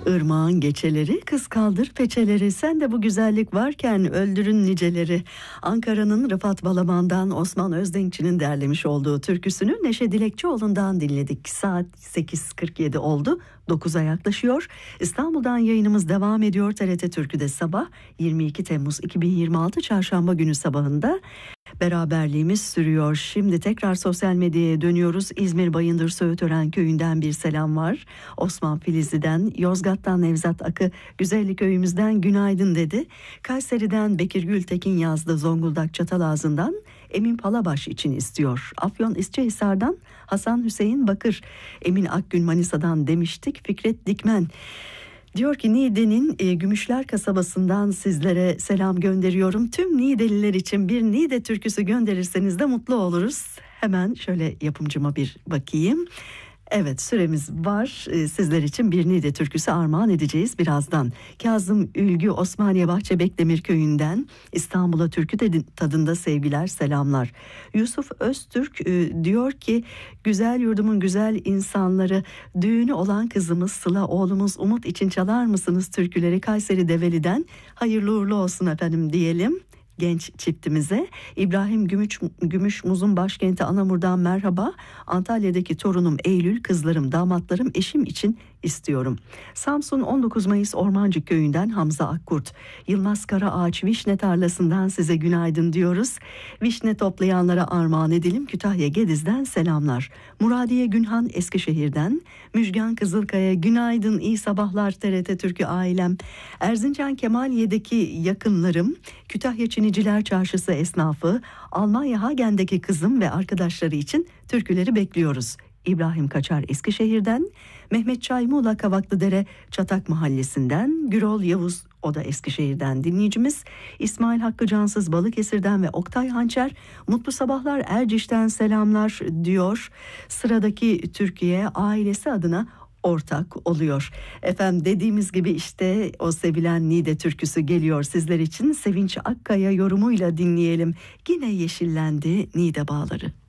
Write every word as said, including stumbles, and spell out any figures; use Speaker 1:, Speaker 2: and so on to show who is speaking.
Speaker 1: Irmağın geçeleri, kız kaldır peçeleri, sen de bu güzellik varken öldürün niceleri. Ankara'nın Rıfat Balaban'dan Osman Özdenkçi'nin derlemiş olduğu türküsünü Neşe Dilekçioğlu'ndan dinledik. Saat sekiz kırk yedi oldu, dokuza yaklaşıyor. İstanbul'dan yayınımız devam ediyor. T R T Türkü'de sabah yirmi iki Temmuz iki bin yirmi altı Çarşamba günü sabahında beraberliğimiz sürüyor. Şimdi tekrar sosyal medyaya dönüyoruz. İzmir Bayındır Söğütören köyünden bir selam var. Osman Filizli'den, Yozgat'tan Nevzat Akı, Güzellik köyümüzden günaydın dedi. Kayseri'den Bekir Gültekin yazdı. Zonguldak Çatalazı'ndan Emin Palabaş için istiyor. Afyon İsçehisar'dan Hasan Hüseyin Bakır, Emin Akgün Manisa'dan demiştik. Fikret Dikmen diyor ki Niğde'nin e, Gümüşler kasabasından sizlere selam gönderiyorum. Tüm Niğdeliler için bir Niğde türküsü gönderirseniz de mutlu oluruz. Hemen şöyle yapımcıma bir bakayım. Evet, süremiz var. Ee, sizler için bir Niğde türküsü armağan edeceğiz birazdan. Kazım Ülgü Osmaniye Bahçe Bekdemir köyünden İstanbul'a türkü tadında sevgiler, selamlar. Yusuf Öztürk e, diyor ki güzel yurdumun güzel insanları, düğünü olan kızımız Sıla oğlumuz Umut için çalar mısınız türküleri? Kayseri Develi'den hayırlı uğurlu olsun efendim diyelim genç çiftimize. İbrahim Gümüş, Gümüşmuz'un başkenti Anamur'dan merhaba. Antalya'daki torunum Eylül, kızlarım, damatlarım, eşim için istiyorum. Samsun on dokuz Mayıs Ormancık köyünden Hamza Akkurt. Yılmaz Karaağaç Vişne tarlasından size günaydın diyoruz. Vişne toplayanlara armağan edelim. Kütahya Gediz'den selamlar. Muradiye Günhan Eskişehir'den, Müjgan Kızılkaya günaydın, iyi sabahlar T R T Türkü ailem. Erzincan Kemaliye'deki yakınlarım, Kütahya Çiniciler Çarşısı esnafı, Almanya Hagen'deki kızım ve arkadaşları için türküleri bekliyoruz. İbrahim Kaçar Eskişehir'den, Mehmet Çay Muğla Kavaklıdere Çatak Mahallesi'nden, Gürol Yavuz o da Eskişehir'den dinleyicimiz, İsmail Hakkı Cansız Balıkesir'den ve Oktay Hançer mutlu sabahlar Erciş'ten selamlar diyor. Sıradaki Türkiye ailesi adına ortak oluyor. Efendim dediğimiz gibi işte o sevilen Niğde türküsü geliyor sizler için. Sevinç Akkaya yorumuyla dinleyelim. Yine yeşillendi Niğde bağları.